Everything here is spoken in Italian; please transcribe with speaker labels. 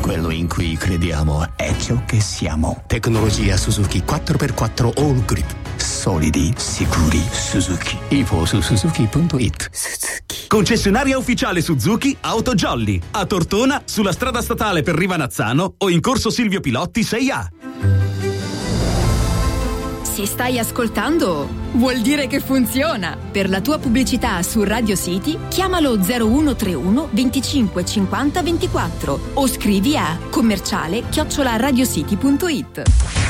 Speaker 1: quello in cui crediamo è ciò che siamo. Tecnologia Suzuki 4x4 All Grip. Solidi, sicuri, Suzuki. Info su suzuki.it. Suzuki.
Speaker 2: Concessionaria ufficiale Suzuki Auto Jolly. A Tortona, sulla strada statale per Rivanazzano o in corso Silvio Pilotti 6A.
Speaker 3: Se stai ascoltando, vuol dire che funziona. Per la tua pubblicità su Radio City, chiamalo 0131 25 50 24 o scrivi a commerciale@radiocity.it.